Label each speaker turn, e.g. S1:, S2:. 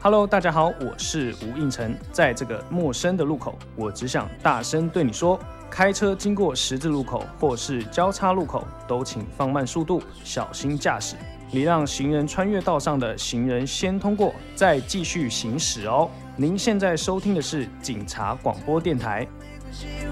S1: Hello， 大家好，我是吴应成。在这个陌生的路口，我只想大声对你说：开车经过十字路口或是交叉路口，都请放慢速度，小心驾驶，礼让行人穿越道上的行人先通过，再继续行驶哦。您现在收听的是警察广播电台。